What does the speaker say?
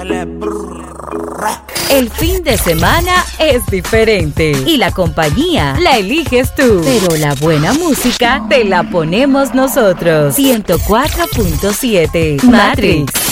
métele. El fin de semana es diferente y la compañía la eliges tú, pero la buena música te la ponemos nosotros. 104.7 Matrix.